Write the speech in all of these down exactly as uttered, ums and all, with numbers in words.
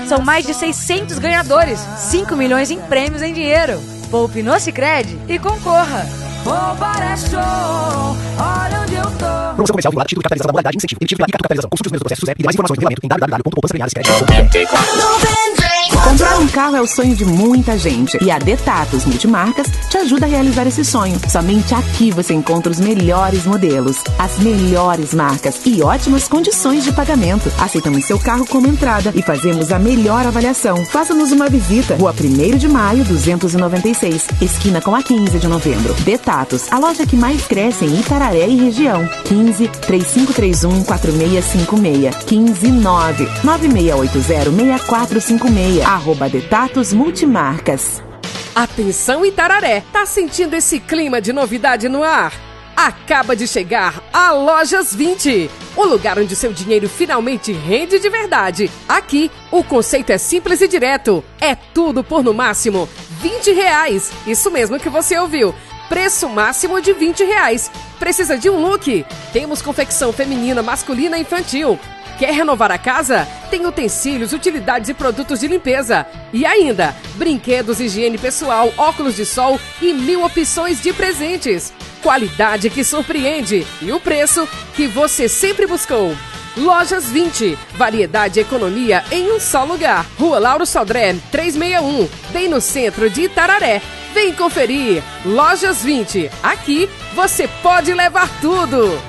São mais de seiscentos ganhadores, cinco milhões em prêmios em dinheiro. Poupe no Sicredi e concorra. Poupar é show, olha onde eu tô. Promoção comercial vinculada, título de capitalização da modalidade de incentivo. Emitido pela I C A Capitalização. Consulte os primeiros processos e mais informações no regulamento em w w w ponto poupança premiada sicredi ponto com. Comprar um carro é o sonho de muita gente e a Detatos Multimarcas te ajuda a realizar esse sonho. Somente aqui você encontra os melhores modelos, as melhores marcas e ótimas condições de pagamento. Aceitamos seu carro como entrada e fazemos a melhor avaliação. Faça-nos uma visita. Rua primeiro de maio, duzentos e noventa e seis, esquina com a quinze de novembro. Detatos, a loja que mais cresce em Itararé e região. quinze, três cinco três um, quatro seis cinco seis. quinze, nove, nove seis oito zero, seis quatro cinco seis. Arroba Detatos Multimarcas. Atenção Itararé, tá sentindo esse clima de novidade no ar? Acaba de chegar a Lojas vinte, o lugar onde seu dinheiro finalmente rende de verdade. Aqui, o conceito é simples e direto. É tudo por no máximo vinte reais. Isso mesmo que você ouviu. Preço máximo de vinte reais. Precisa de um look? Temos confecção feminina, masculina e infantil. Quer renovar a casa? Tem utensílios, utilidades e produtos de limpeza. E ainda, brinquedos, higiene pessoal, óculos de sol e mil opções de presentes. Qualidade que surpreende e o preço que você sempre buscou. Lojas vinte, variedade e economia em um só lugar. Rua Lauro Sodré, trezentos e sessenta e um, bem no centro de Itararé. Vem conferir. Lojas vinte, aqui você pode levar tudo.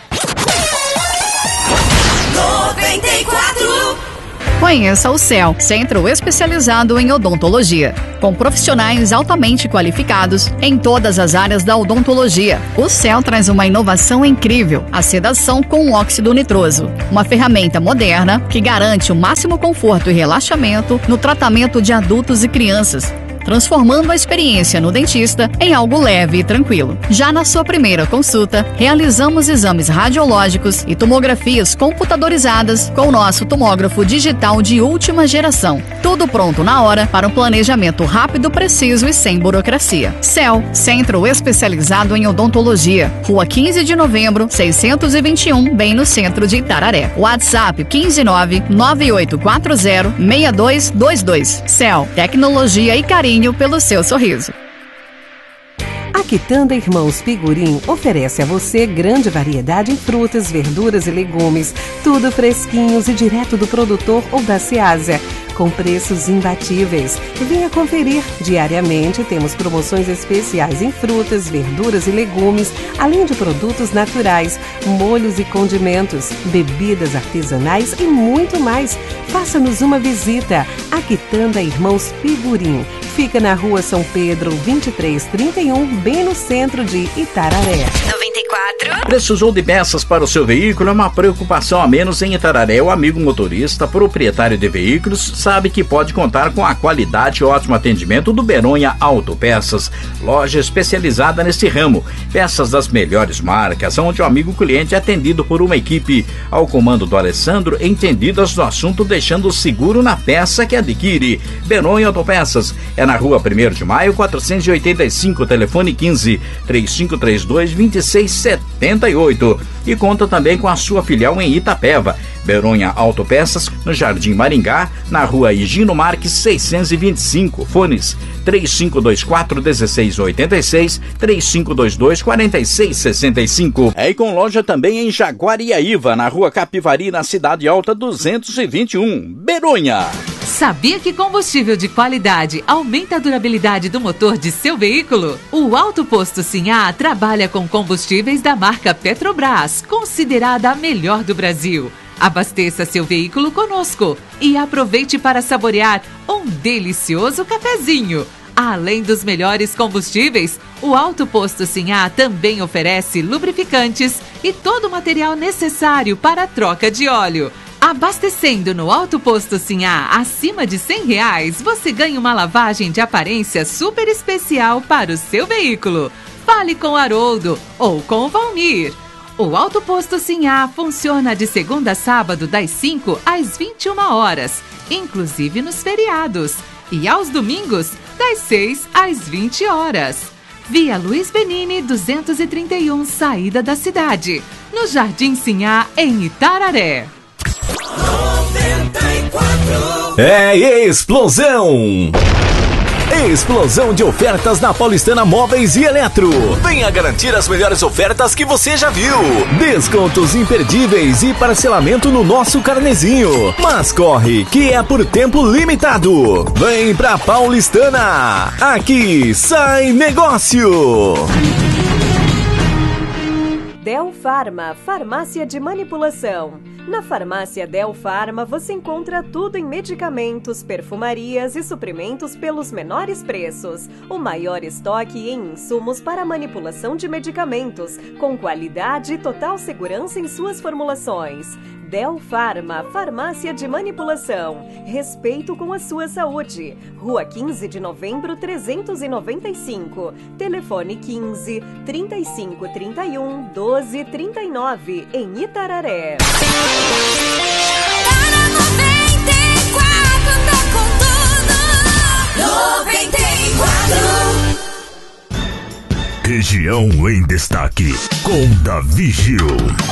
noventa e quatro. Conheça o C E L, Centro Especializado em Odontologia, com profissionais altamente qualificados em todas as áreas da odontologia. O C E L traz uma inovação incrível, a sedação com óxido nitroso, uma ferramenta moderna que garante o máximo conforto e relaxamento no tratamento de adultos e crianças, transformando a experiência no dentista em algo leve e tranquilo. Já na sua primeira consulta, realizamos exames radiológicos e tomografias computadorizadas com o nosso tomógrafo digital de última geração. Tudo pronto na hora para um planejamento rápido, preciso e sem burocracia. C E L, Centro Especializado em Odontologia, Rua quinze de novembro, seiscentos e vinte e um, bem no centro de Itararé. WhatsApp quinze nove nove oito quatro zero seis dois dois dois. C E L, tecnologia e carinho pelo seu sorriso. A Quitanda Irmãos Pigurim oferece a você grande variedade em frutas, verduras e legumes, tudo fresquinhos e direto do produtor ou da Ceasa, com preços imbatíveis. Venha conferir. Diariamente temos promoções especiais em frutas, verduras e legumes, além de produtos naturais, molhos e condimentos, bebidas artesanais e muito mais. Faça-nos uma visita. A Quitanda Irmãos Pigurim fica na Rua São Pedro, vinte e três trinta e um, bem no centro de Itararé. noventa e quatro. Precisou de peças para o seu veículo? É uma preocupação a menos em Itararé. O amigo motorista, proprietário de veículos, sabe que pode contar com a qualidade e ótimo atendimento do Beronha Autopeças, loja especializada neste ramo. Peças das melhores marcas, onde o amigo cliente é atendido por uma equipe ao comando do Alessandro, entendidas do assunto, deixando seguro na peça que adquire. Beronha Autopeças é na Rua primeiro de maio, quatrocentos e oitenta e cinco, telefone quinze, três cinco três dois, dois seis sete oito, e conta também com a sua filial em Itapeva. Beronha Autopeças, no Jardim Maringá, na Rua Higino Marques seiscentos e vinte e cinco, fones três cinco dois quatro, um seis oito seis, três cinco dois dois, quatro seis seis cinco. É, e com loja também em Jaguariaíva, na Rua Capivari, na Cidade Alta duzentos e vinte e um, Beronha. Sabia que combustível de qualidade aumenta a durabilidade do motor de seu veículo? O Alto Posto Sinhá trabalha com combustíveis da marca Petrobras, considerada a melhor do Brasil. Abasteça seu veículo conosco e aproveite para saborear um delicioso cafezinho. Além dos melhores combustíveis, o Alto Posto Sinhá também oferece lubrificantes e todo o material necessário para a troca de óleo. Abastecendo no Alto Posto Sinhá acima de cem reais, você ganha uma lavagem de aparência super especial para o seu veículo. Fale com o Haroldo ou com o Valmir. O Alto Posto Sinhá funciona de segunda a sábado das cinco às vinte e uma horas, inclusive nos feriados, e aos domingos das seis às vinte horas. Via Luiz Benini duzentos e trinta e um, saída da cidade, no Jardim Sinhá, em Itararé. noventa e quatro. É explosão! Explosão de ofertas na Paulistana Móveis e Eletro. Venha garantir as melhores ofertas que você já viu. Descontos imperdíveis e parcelamento no nosso carnezinho. Mas corre, que é por tempo limitado. Vem pra Paulistana. Aqui sai negócio. Del Pharma, farmácia de manipulação. Na farmácia Del Pharma você encontra tudo em medicamentos, perfumarias e suprimentos pelos menores preços. O maior estoque em insumos para manipulação de medicamentos, com qualidade e total segurança em suas formulações. Del Pharma, farmácia de manipulação. Respeito com a sua saúde. Rua quinze de novembro, trezentos e noventa e cinco. Telefone quinze, trinta e cinco, trinta e um, doze, trinta e nove, em Itararé. Região em Destaque, com Davi Gil.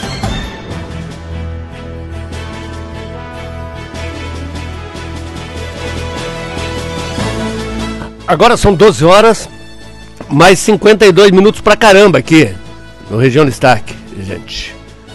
Agora são doze horas, mais cinquenta e dois minutos pra caramba aqui, no Região Destaque, gente.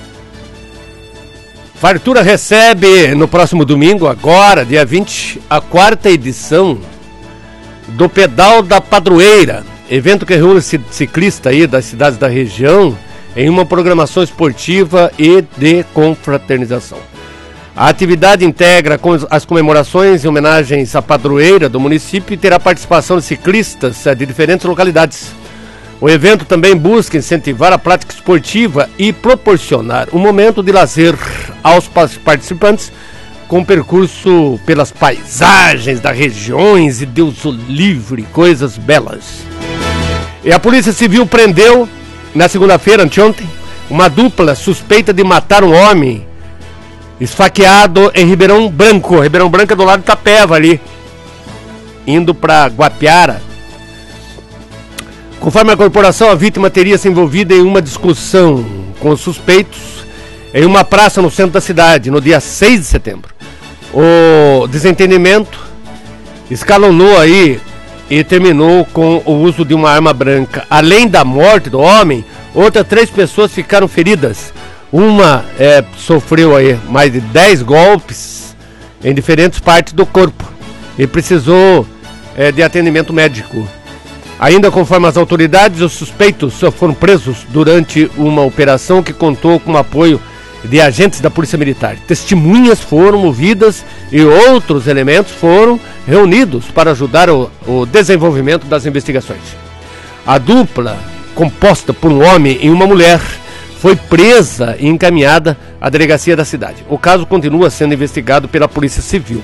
Fartura recebe no próximo domingo, agora, dia vinte, a quarta edição do Pedal da Padroeira, evento que reúne ciclistas aí das cidades da região em uma programação esportiva e de confraternização. A atividade integra as comemorações e homenagens à padroeira do município e terá participação de ciclistas de diferentes localidades. O evento também busca incentivar a prática esportiva e proporcionar um momento de lazer aos participantes com percurso pelas paisagens das regiões e Deus o livre, coisas belas. E a Polícia Civil prendeu, na segunda-feira, anteontem, uma dupla suspeita de matar um homem esfaqueado em Ribeirão Branco. Ribeirão Branco é do lado de Itapeva ali, indo para Guapiara. Conforme a corporação, a vítima teria se envolvido em uma discussão com os suspeitos em uma praça no centro da cidade, no dia seis de setembro. O desentendimento escalonou aí e terminou com o uso de uma arma branca. Além da morte do homem, outras três pessoas ficaram feridas. Uma é, sofreu aí mais de dez golpes em diferentes partes do corpo e precisou é, de atendimento médico. Ainda conforme as autoridades, os suspeitos foram presos durante uma operação que contou com o apoio de agentes da Polícia Militar. Testemunhas foram ouvidas e outros elementos foram reunidos para ajudar o, o desenvolvimento das investigações. A dupla, composta por um homem e uma mulher, foi presa e encaminhada à delegacia da cidade. O caso continua sendo investigado pela Polícia Civil.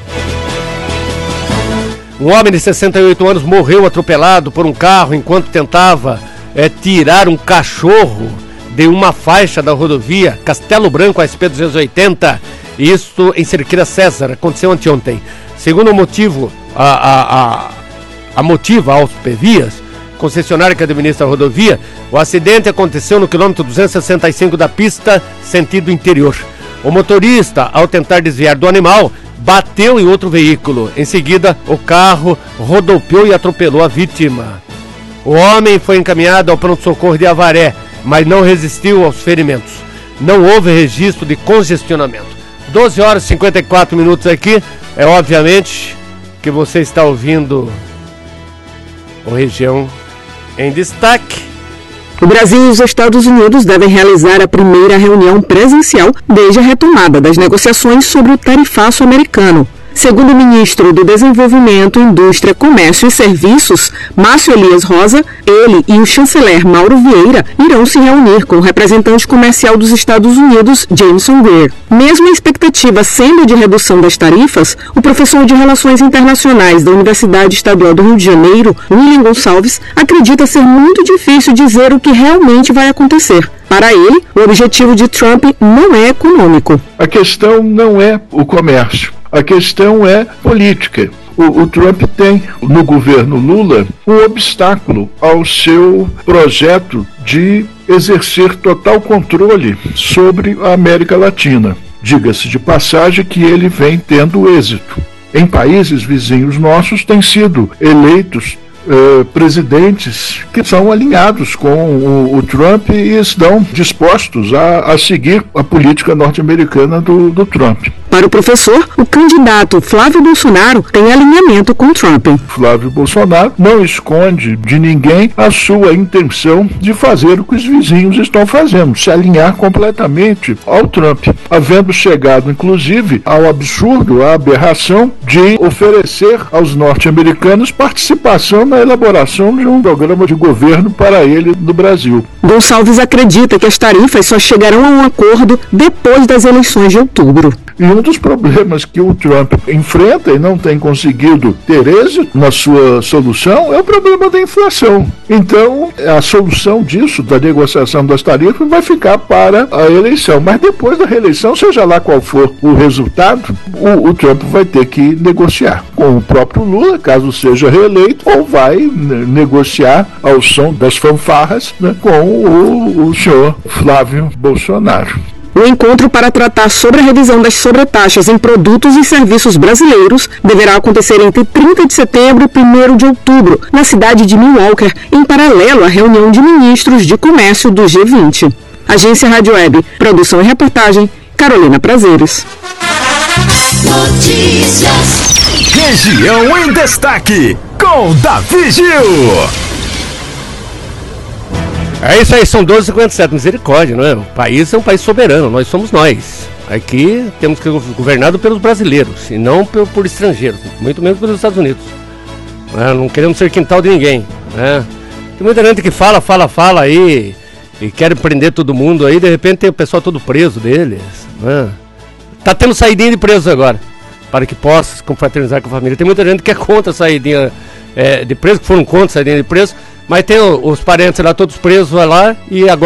Um homem de sessenta e oito anos morreu atropelado por um carro enquanto tentava é, tirar um cachorro de uma faixa da rodovia Castelo Branco, S P duzentos e oitenta. Isso em Cerqueira César, aconteceu anteontem. Segundo o motivo, a, a, a, a motiva aos P Vias, concessionária que administra a rodovia, o acidente aconteceu no quilômetro duzentos e sessenta e cinco da pista, sentido interior. O motorista, ao tentar desviar do animal, bateu em outro veículo. Em seguida, o carro rodopiou e atropelou a vítima. O homem foi encaminhado ao pronto-socorro de Avaré, mas não resistiu aos ferimentos. Não houve registro de congestionamento. doze horas e cinquenta e quatro minutos aqui. É obviamente que você está ouvindo o Região em Destaque. O Brasil e os Estados Unidos devem realizar a primeira reunião presencial desde a retomada das negociações sobre o tarifaço americano. Segundo o ministro do Desenvolvimento, Indústria, Comércio e Serviços, Márcio Elias Rosa, ele e o chanceler Mauro Vieira irão se reunir com o representante comercial dos Estados Unidos, Jameson Greer. Mesmo a expectativa sendo de redução das tarifas, o professor de Relações Internacionais da Universidade Estadual do Rio de Janeiro, William Gonçalves, acredita ser muito difícil dizer o que realmente vai acontecer. Para ele, o objetivo de Trump não é econômico. A questão não é o comércio. A questão é política. O, o Trump tem, no governo Lula, um obstáculo ao seu projeto de exercer total controle sobre a América Latina. Diga-se de passagem que ele vem tendo êxito. em países vizinhos nossos têm sido eleitos Uh, presidentes que são alinhados com o, o Trump e estão dispostos a, a seguir a política norte-americana do, do Trump. Para o professor, o candidato Flávio Bolsonaro tem alinhamento com Trump. Flávio Bolsonaro não esconde de ninguém a sua intenção de fazer o que os vizinhos estão fazendo, se alinhar completamente ao Trump, havendo chegado inclusive ao absurdo, à aberração de oferecer aos norte-americanos participação na elaboração de um programa de governo para ele no Brasil. Gonçalves acredita que as tarifas só chegarão a um acordo depois das eleições de outubro. E um dos problemas que o Trump enfrenta e não tem conseguido ter êxito na sua solução é o problema da inflação. Então, a solução disso, da negociação das tarifas, vai ficar para a eleição. Mas depois da reeleição, seja lá qual for o resultado, o, o Trump vai ter que negociar com o próprio Lula, caso seja reeleito, ou vai né, negociar ao som das fanfarras né, com o, o senhor Flávio Bolsonaro. O encontro para tratar sobre a revisão das sobretaxas em produtos e serviços brasileiros deverá acontecer entre trinta de setembro e primeiro de outubro, na cidade de Milwaukee, em paralelo à reunião de ministros de comércio do G vinte. Agência Rádio Web, produção e reportagem, Carolina Prazeres. Notícias. Região em Destaque, com Davi Gil. É isso aí, são doze e cinquenta e sete, misericórdia, não é? O país é um país soberano, nós somos nós. Aqui temos que ser governado pelos brasileiros, e não por, por estrangeiros, muito menos pelos Estados Unidos. É, não queremos ser quintal de ninguém. É. Tem muita gente que fala, fala, fala aí, e quer prender todo mundo aí, de repente tem o pessoal todo preso deles. É. Tá tendo saidinha de presos agora, para que possa se confraternizar com a família. Tem muita gente que é contra a saidinha é, de preso, que foram contra a saidinha de preso, mas tem os parentes lá todos presos lá e agora